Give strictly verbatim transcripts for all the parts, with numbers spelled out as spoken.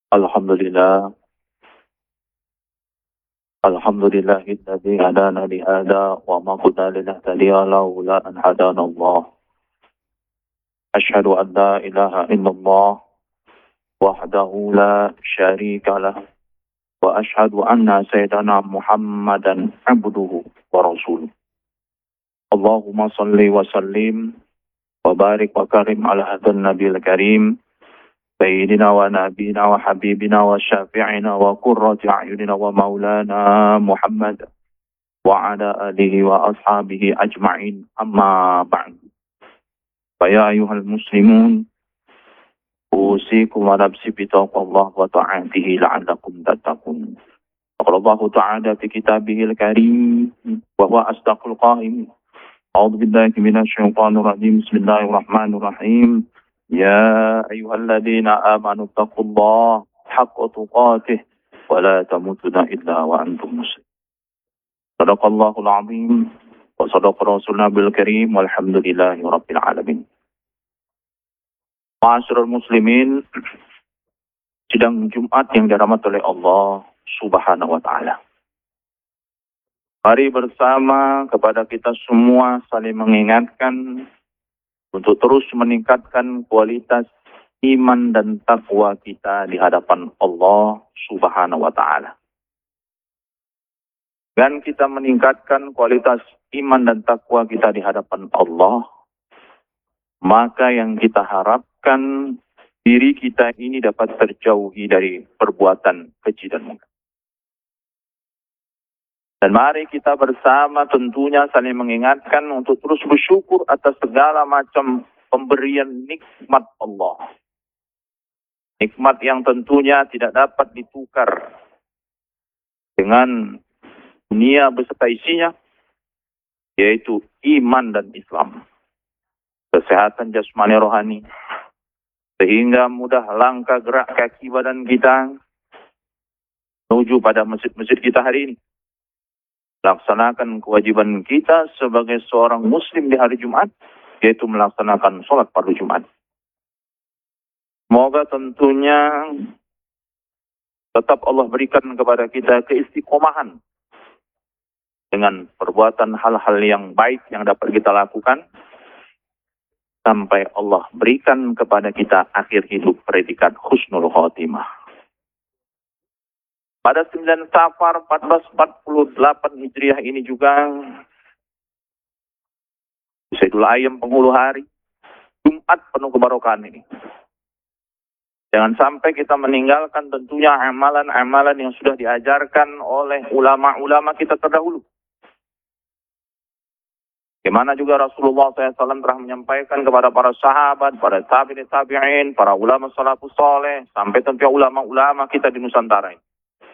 Alhamdulillah, Alhamdulillahilladzi hadana li hada wa ma kunna linahtadiya laula an hadana Allah. Asyhadu an la ilaha illallah wahdahu la syarika lah wa asyhadu anna sayyidana Muhammadan abduhu wa rasuluh. Allahumma salli wa sallim wa barik wa karim ala hadzal nabiyil karim سيدنا ونبينا وحبيبنا وشافعنا وقرة أعيننا ومولانا محمد وعلى آله وأصحابه أجمعين أما بعد فيا أيها المسلمون أوصيكم ونفسي بتقوى الله وطاعته لعلكم تتقون. قال الله تعالى في كتابه الكريم وهو أصدق القائلين. أعوذ بالله من الشيطان الرجيم. بسم الله الرحمن الرحيم. يا أيها الذين آمنوا اتقوا الله حق تقاته ولا تموتن إلا وأنتم مسلمون. صدق الله العظيم وصدق رسولنا بالكريم والحمد لله رب العالمين. Ma'asyiral muslimin, sidang Jumat yang dirahmati oleh Allah Subhanahu wa taala. Mari bersama kepada kita semua saling mengingatkan untuk terus meningkatkan kualitas iman dan takwa kita di hadapan Allah Subhanahu wa taala. Dan kita meningkatkan kualitas iman dan takwa kita di hadapan Allah, maka yang kita harapkan diri kita ini dapat terjauhi dari perbuatan keji dan mungkar. Dan mari kita bersama tentunya saling mengingatkan untuk terus bersyukur atas segala macam pemberian nikmat Allah. Nikmat yang tentunya tidak dapat ditukar dengan dunia beserta isinya, yaitu iman dan Islam. Kesehatan jasmani rohani, sehingga mudah langkah gerak kaki badan kita menuju pada masjid-masjid kita hari ini. Laksanakan kewajiban kita sebagai seorang muslim di hari Jumat, yaitu melaksanakan sholat fardu Jumat. Semoga tentunya tetap Allah berikan kepada kita keistiqomahan dengan perbuatan hal-hal yang baik yang dapat kita lakukan, sampai Allah berikan kepada kita akhir hidup predikat husnul khotimah. Pada sembilan Safar empat belas empat puluh delapan Hijriah ini juga, Sayyidul Ayyam penghulu hari, Jumat penuh kebarokahan ini. Jangan sampai kita meninggalkan tentunya amalan-amalan yang sudah diajarkan oleh ulama-ulama kita terdahulu. Bagaimana juga Rasulullah shallallahu alaihi wasallam telah menyampaikan kepada para sahabat, para tabi'in tabi'in, para ulama salafus saleh, sampai tentunya ulama-ulama kita di Nusantara ini.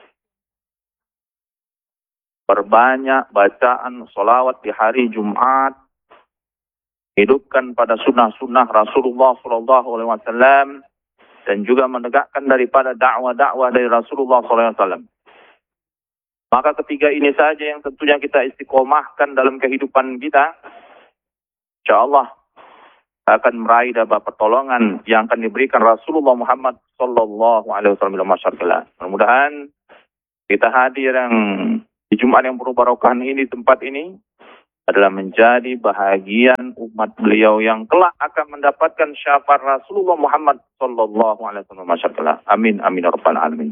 Perbanyak bacaan solawat di hari Jumat, hidupkan pada sunnah-sunnah Rasulullah shallallahu alaihi wasallam, dan juga menegakkan daripada dakwah-dakwah dari Rasulullah shallallahu alaihi wasallam. Maka ketiga ini saja yang tentunya kita istiqomahkan dalam kehidupan kita, insyaallah akan meraih dapat pertolongan yang akan diberikan Rasulullah Muhammad shallallahu alaihi wasallam. Mudah-mudahan kita hadir yang di Jumat yang penuh barokah ini, tempat ini adalah menjadi bahagian umat beliau yang kelak akan mendapatkan syafaat Rasulullah Muhammad sallallahu alaihi wasallam. Amin amin ya rabbal alamin.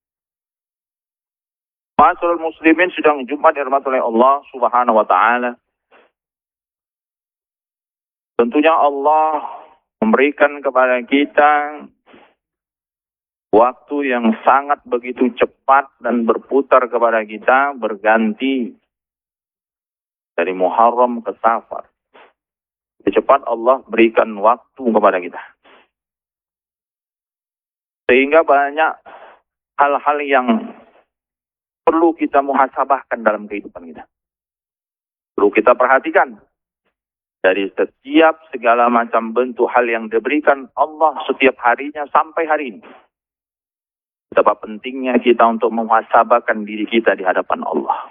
Ma'asyiral muslimin, sidang Jumat dirahmati oleh Allah Subhanahu wa taala. Tentunya Allah memberikan kepada kita waktu yang sangat begitu cepat dan berputar kepada kita, berganti dari Muharram ke Safar. Cepat Allah berikan waktu kepada kita. Sehingga banyak hal-hal yang perlu kita muhasabahkan dalam kehidupan kita. Perlu kita perhatikan dari setiap segala macam bentuk hal yang diberikan Allah setiap harinya sampai hari ini. Betapa pentingnya kita untuk muhasabahkan diri kita di hadapan Allah.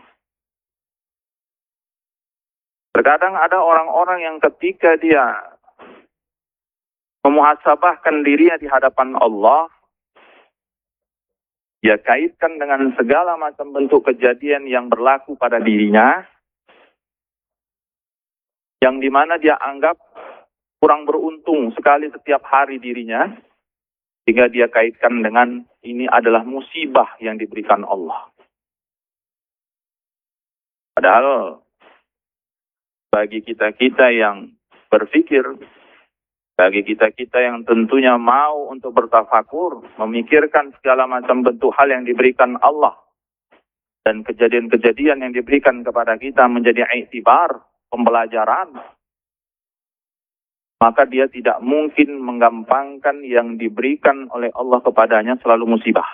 Terkadang ada orang-orang yang ketika dia memuhasabahkan dirinya di hadapan Allah, Dia kaitkan dengan segala macam bentuk kejadian yang berlaku pada dirinya, yang dimana dia anggap kurang beruntung sekali setiap hari dirinya, sehingga dia kaitkan dengan ini adalah musibah yang diberikan Allah. Padahal bagi kita-kita yang berpikir, bagi kita-kita yang tentunya mau untuk bertafakur, memikirkan segala macam bentuk hal yang diberikan Allah, dan kejadian-kejadian yang diberikan kepada kita menjadi iktibar, pembelajaran, maka dia tidak mungkin menggampangkan yang diberikan oleh Allah kepadanya selalu musibah.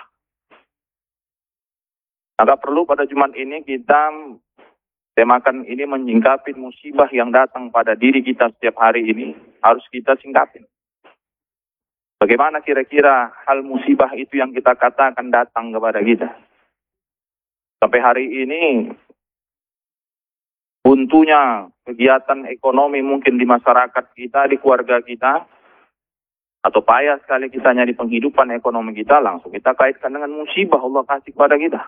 Maka perlu pada Jumat ini kita temakan ini menyingkapi musibah yang datang pada diri kita setiap hari ini, harus kita singkapin. Bagaimana kira-kira hal musibah itu yang kita katakan datang kepada kita? Sampai hari ini, buntunya kegiatan ekonomi mungkin di masyarakat kita, di keluarga kita, atau payah sekali kisahnya di penghidupan ekonomi kita, langsung kita kaitkan dengan musibah Allah kasih kepada kita.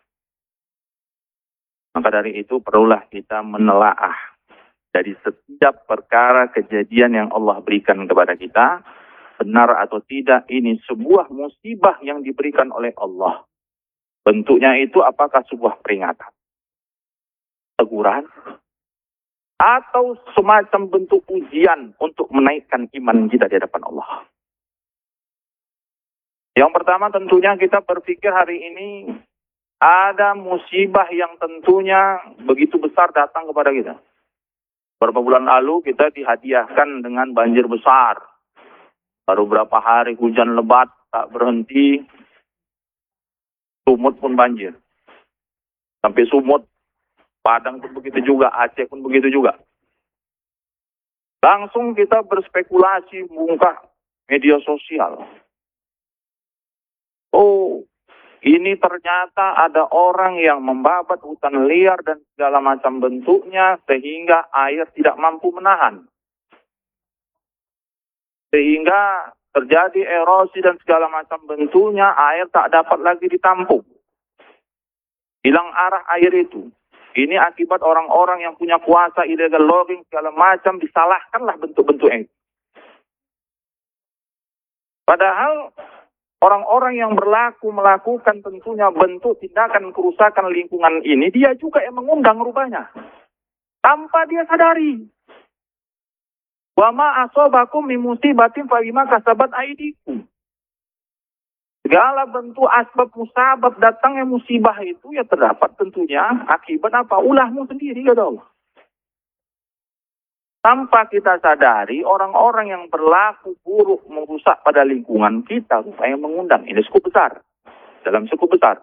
Maka dari itu perlulah kita menelaah dari setiap perkara kejadian yang Allah berikan kepada kita, benar atau tidak ini sebuah musibah yang diberikan oleh Allah. Bentuknya itu apakah sebuah peringatan, teguran, atau semacam bentuk ujian untuk menaikkan iman kita di hadapan Allah. Yang pertama tentunya kita berpikir hari ini ada musibah yang tentunya begitu besar datang kepada kita. Beberapa bulan lalu kita dihadiahkan dengan banjir besar. Baru berapa hari hujan lebat tak berhenti, Sumut pun banjir. Sampai Sumut, Padang pun begitu juga, Aceh pun begitu juga. Langsung kita berspekulasi buka media sosial. Oh, ini ternyata ada orang yang membabat hutan liar dan segala macam bentuknya sehingga air tidak mampu menahan. Sehingga terjadi erosi dan segala macam bentuknya, air tak dapat lagi ditampung. Hilang arah air itu. Ini akibat orang-orang yang punya kuasa illegal logging segala macam, disalahkanlah bentuk-bentuknya. Padahal orang-orang yang berlaku melakukan tentunya bentuk tindakan kerusakan lingkungan ini, dia juga yang mengundang rupanya. Tanpa dia sadari. Wa ma asobakum min musibatin fa bima kasabat aydikum. Segala bentuk asbab musabab datangnya musibah itu ya terdapat tentunya akibat apa? Ulahmu sendiri ya Allah. Tanpa kita sadari, orang-orang yang berlaku buruk merusak pada lingkungan kita, yang mengundang. Ini cukup besar. Dalam cukup besar.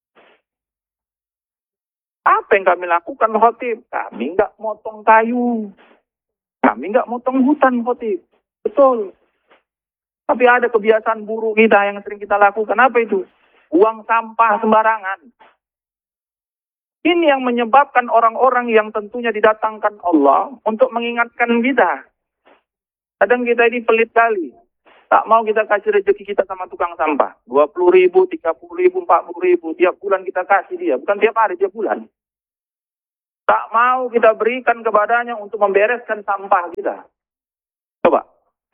Apa yang kami lakukan, khotib? Kami nggak motong kayu. Kami nggak motong hutan, khotib. Betul. Tapi ada kebiasaan buruk kita yang sering kita lakukan. Apa itu? Buang sampah sembarangan. Ini yang menyebabkan orang-orang yang tentunya didatangkan Allah untuk mengingatkan kita. Kadang kita ini pelit kali. Tak mau kita kasih rezeki kita sama tukang sampah. dua puluh ribu, tiga puluh ribu, empat puluh ribu. Tiap bulan kita kasih dia. Bukan tiap hari, tiap bulan. Tak mau kita berikan kepadanya untuk membereskan sampah kita. Coba.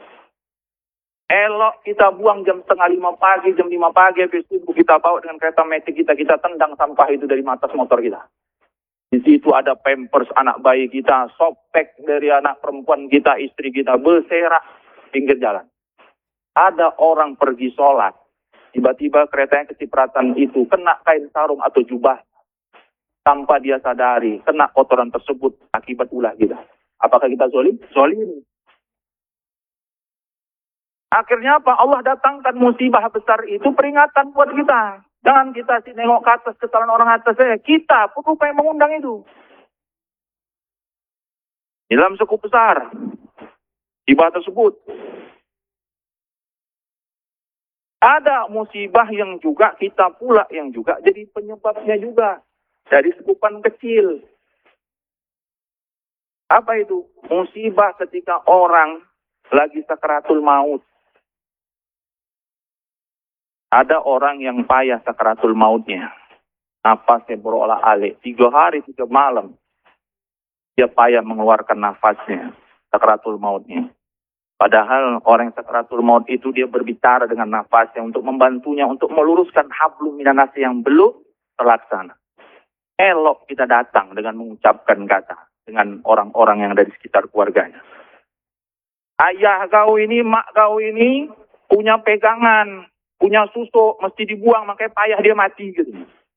Elok kita buang jam setengah lima pagi, jam lima pagi, habis subuh kita bawa dengan kereta metik kita, kita tendang sampah itu dari atas motor kita. Di situ ada pampers anak bayi kita, sobek dari anak perempuan kita, istri kita, berserak pinggir jalan. Ada orang pergi sholat, tiba-tiba kereta yang kecipratan itu kena kain sarung atau jubah. Tanpa dia sadari, kena kotoran tersebut akibat ulah kita. Apakah kita zolim? Zolim. Akhirnya apa? Allah datangkan musibah besar itu peringatan buat kita. Jangan kita sih nengok ke atas kesalahan orang atas saya. Kita pun upaya mengundang itu. Dalam cukup besar. Musibah tersebut. Ada musibah yang juga kita pula yang juga jadi penyebabnya juga. Dari sekupan kecil. Apa itu? Musibah ketika orang lagi sakaratul maut. Ada orang yang payah sakaratul mautnya. Nafasnya berolah-alik. Tiga hari, tiga malam. Dia payah mengeluarkan nafasnya. Sakaratul mautnya. Padahal orang yang sakaratul maut itu dia berbicara dengan nafasnya untuk membantunya. Untuk meluruskan hablum minan nas yang belum terlaksana. Elok kita datang dengan mengucapkan kata. Dengan orang-orang yang ada di sekitar keluarganya. Ayah kau ini, mak kau ini punya pegangan. Punya susuk, mesti dibuang, makanya payah dia mati gitu.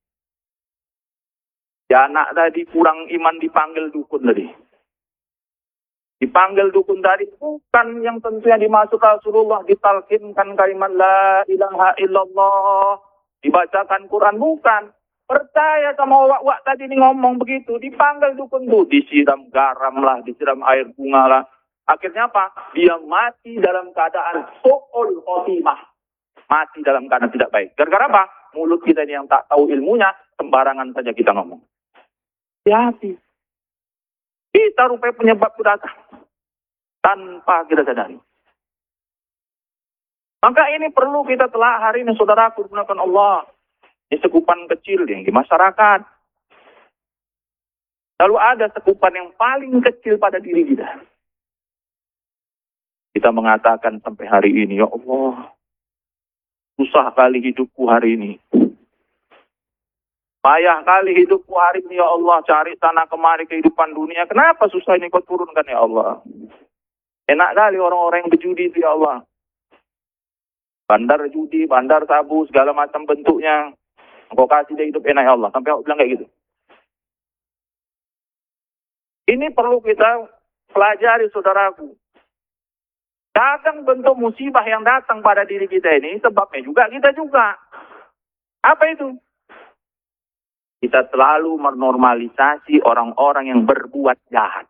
Ya anak tadi kurang iman dipanggil dukun tadi. Dipanggil dukun tadi bukan yang tentunya dimasuk Rasulullah, ditalkinkan kalimat la ilaha illallah, dibacakan Quran, bukan. Percaya sama wak-wak tadi ini ngomong begitu, dipanggil dukun tuh, disiram garam lah, disiram air bunga lah. Akhirnya apa? Dia mati dalam keadaan su'ul khotimah. Mati dalam keadaan tidak baik. Gara-gara apa? Mulut kita ini yang tak tahu ilmunya, sembarangan saja kita ngomong. Hati-hati. Kita rupanya penyebab itu datang. Tanpa kita sadari. Maka ini perlu kita telah hari ini, saudaraku, gunakan Allah. Ini sekupan kecil yang di masyarakat. Lalu ada sekupan yang paling kecil pada diri kita. Kita mengatakan sampai hari ini, ya Allah, susah kali hidupku hari ini. Payah kali hidupku hari ini, ya Allah. Cari sana kemari kehidupan dunia. Kenapa susah ini kau turunkan, ya Allah? Enak kali orang-orang yang berjudi itu, ya Allah. Bandar judi, bandar sabu, segala macam bentuknya. Engkau kasih dia hidup enak, ya Allah. Sampai aku bilang kayak gitu. Ini perlu kita pelajari, saudaraku. Kadang bentuk musibah yang datang pada diri kita ini, sebabnya juga kita juga. Apa itu? Kita selalu menormalisasi orang-orang yang berbuat jahat.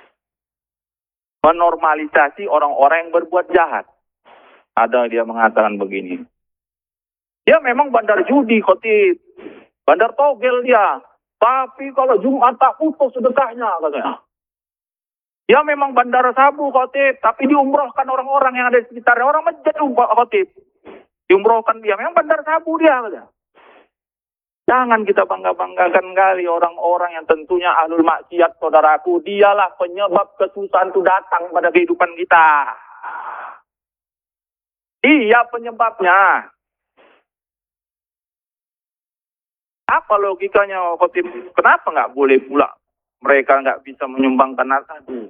Menormalisasi orang-orang yang berbuat jahat. Ada dia mengatakan begini. Dia memang bandar judi, khotib. Bandar togel dia. Tapi kalau Jumat tak putus sedekahnya, katanya. Dia memang bandara sabu, khotib, tapi diumrohkan orang-orang yang ada di sekitarnya. Orang masjid, khotib. Diumrohkan dia. Memang bandara sabu dia. Katanya. Jangan kita bangga-banggakan kali orang-orang yang tentunya ahlul maksiat, saudaraku. Dialah penyebab kesusahan itu datang pada kehidupan kita. Dia penyebabnya. Apa logikanya, khotib? Kenapa nggak boleh pula mereka nggak bisa menyumbangkan tadi?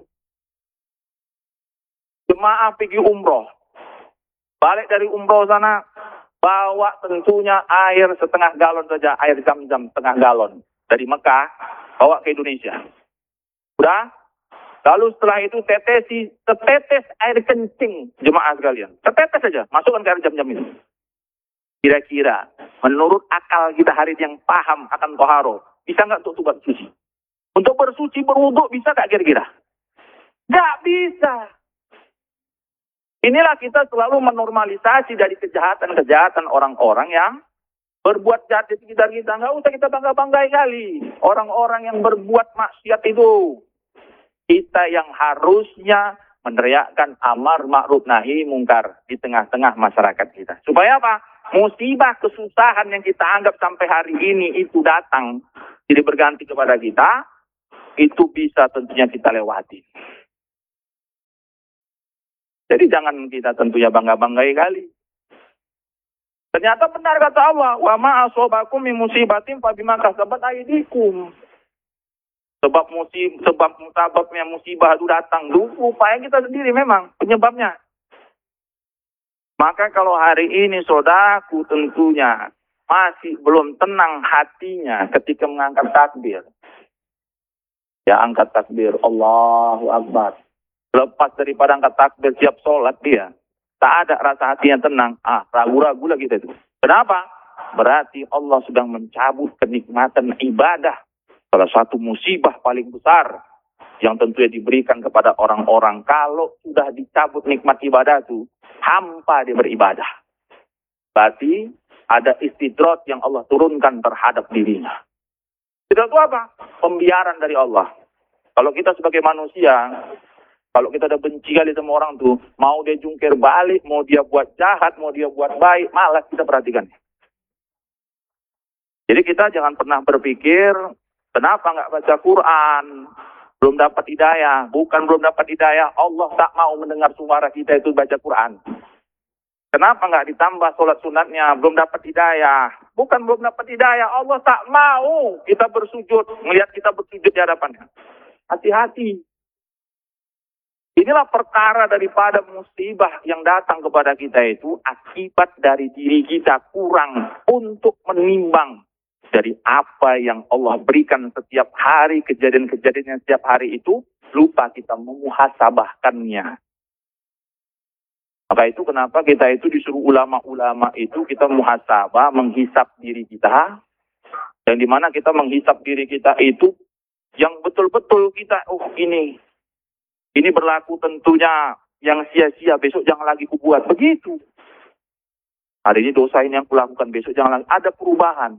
Jemaah pergi umroh. Balik dari umroh sana, bawa tentunya air setengah galon saja, air zam-zam setengah galon. Dari Mekah, bawa ke Indonesia. Udah? Lalu setelah itu tetesi, setetes air kencing jemaah sekalian. Setetes saja, masukkan ke air zam-zam itu. Kira-kira, menurut akal kita hari ini yang paham akan toharo, bisa nggak untuk tubat suci? Untuk bersuci, berwuduk, bisa nggak kira-kira? Nggak bisa. Inilah kita selalu menormalisasi dari kejahatan-kejahatan orang-orang yang berbuat jahat di sekitar kita. Nggak usah kita bangga-banggai kali. Orang-orang yang berbuat maksiat itu. Kita yang harusnya meneriakkan amar ma'ruf nahi mungkar di tengah-tengah masyarakat kita. Supaya apa? Musibah kesusahan yang kita anggap sampai hari ini itu datang. Jadi berganti kepada kita. Itu bisa tentunya kita lewati. Jadi jangan kita tentunya bangga-banggai kali. Ternyata benar kata Allah, wa ma asobakum min musibatin fa bima kasabat aydikum. Sebab musib sebab musababnya musibah itu datang dulu upaya kita sendiri memang penyebabnya. Maka kalau hari ini saudaraku tentunya masih belum tenang hatinya ketika mengangkat takbir. Ya angkat takbir, Allahu Akbar. Lepas daripada angkat takbir siap sholat dia. Tak ada rasa hati yang tenang. Ah, ragu-ragu lagi itu. Kenapa? Berarti Allah sedang mencabut kenikmatan ibadah. Salah satu musibah paling besar. Yang tentunya diberikan kepada orang-orang. Kalau sudah dicabut nikmat ibadah itu. Hampa dia beribadah. Berarti ada istidrat yang Allah turunkan terhadap dirinya. Istidrat itu apa? Pembiaran dari Allah. Kalau kita sebagai manusia. Kalau kita udah benci kali sama orang tuh, mau dia jungkir balik, mau dia buat jahat, mau dia buat baik, malas kita perhatikan. Jadi kita jangan pernah berpikir, kenapa nggak baca Quran? Belum dapat hidayah. Bukan belum dapat hidayah, Allah tak mau mendengar suara kita itu baca Quran. Kenapa nggak ditambah sholat sunatnya? Belum dapat hidayah. Bukan belum dapat hidayah, Allah tak mau kita bersujud, melihat kita bersujud di hadapannya. Hati-hati. Inilah perkara daripada musibah yang datang kepada kita itu akibat dari diri kita kurang untuk menimbang dari apa yang Allah berikan setiap hari, kejadian-kejadian yang setiap hari itu, lupa kita memuhasabahkannya. Maka itu kenapa kita itu disuruh ulama-ulama itu kita muhasabah, menghisap diri kita, dan di mana kita menghisap diri kita itu yang betul-betul kita, oh ini, ini berlaku tentunya yang sia-sia, besok jangan lagi kubuat. Begitu. Hari ini dosa ini yang kulakukan, besok jangan lagi. Ada perubahan.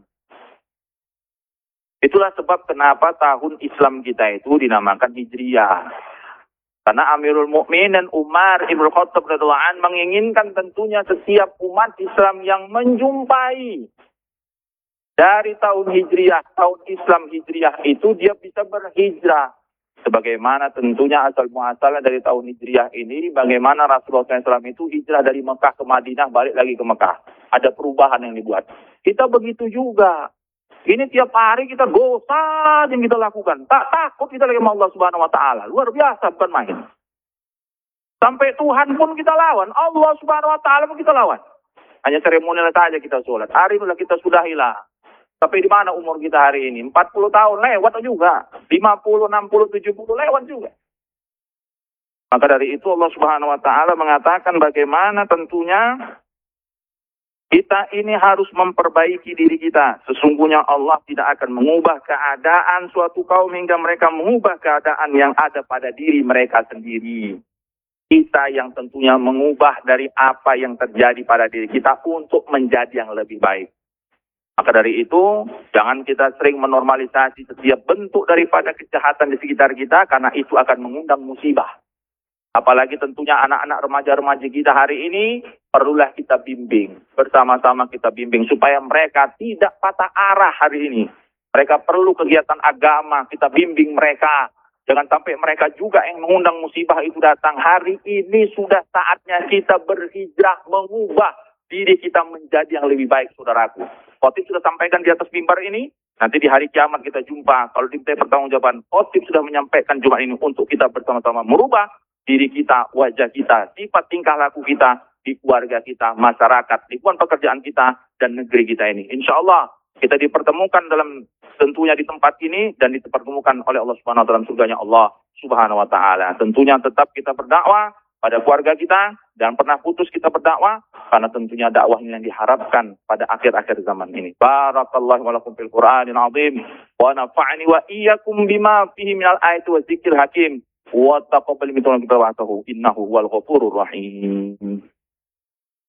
Itulah sebab kenapa tahun Islam kita itu dinamakan Hijriyah. Karena Amirul Mukminin Umar Ibn Khattab radhiyallahu anhu menginginkan tentunya setiap umat Islam yang menjumpai dari tahun Hijriyah, tahun Islam Hijriyah itu dia bisa berhijrah. Sebagaimana tentunya asal muasalnya dari tahun Hijriyah ini, bagaimana Rasulullah shallallahu alaihi wasallam itu hijrah dari Mekah ke Madinah, balik lagi ke Mekah. Ada perubahan yang dibuat. Kita begitu juga. Ini tiap hari kita dosa yang kita lakukan. Tak takut kita lagi sama Allah Subhanahu Wa Taala. Luar biasa, bukan main. Sampai Tuhan pun kita lawan. Allah Subhanahu Wa Taala pun kita lawan. Hanya seremonial saja kita sholat. Hari ini kita sudahilah. Sampai di mana umur kita hari ini? empat puluh tahun lewat juga. lima puluh, enam puluh, tujuh puluh lewat juga. Maka dari itu Allah Subhanahu Wa Taala mengatakan bagaimana tentunya kita ini harus memperbaiki diri kita. Sesungguhnya Allah tidak akan mengubah keadaan suatu kaum hingga mereka mengubah keadaan yang ada pada diri mereka sendiri. Kita yang tentunya mengubah dari apa yang terjadi pada diri kita untuk menjadi yang lebih baik. Maka dari itu, jangan kita sering menormalisasi setiap bentuk daripada kejahatan di sekitar kita, karena itu akan mengundang musibah. Apalagi tentunya anak-anak remaja-remaja kita hari ini, perlulah kita bimbing. Bersama-sama kita bimbing, supaya mereka tidak patah arah hari ini. Mereka perlu kegiatan agama, kita bimbing mereka. Jangan sampai mereka juga yang mengundang musibah itu datang. Hari ini sudah saatnya kita berhijrah, mengubah diri kita menjadi yang lebih baik, saudaraku. Khotib sudah sampaikan di atas mimbar ini, nanti di hari kiamat kita jumpa. Kalau diminta pertanggungjawaban, khotib sudah menyampaikan Jumat ini untuk kita bersama-sama merubah diri kita, wajah kita, sifat tingkah laku kita, di keluarga kita, masyarakat, lingkungan pekerjaan kita, dan negeri kita ini. Insya Allah kita dipertemukan dalam tentunya di tempat ini, dan dipertemukan oleh Allah Subhanahu Wa Taala dalam surganya Allah Subhanahu Wa Taala. Tentunya tetap kita berdakwah pada keluarga kita, dan pernah putus kita berdakwah, karena tentunya dakwah ini yang diharapkan pada akhir-akhir zaman ini. Barakallahu wa lakum fil Qur'anil azim, wa nafa'ani wa iyyakum bima fihi minal ayati wa dzikril hakim, wa taqabbal minna wa innahu huwal ghafurur rahim.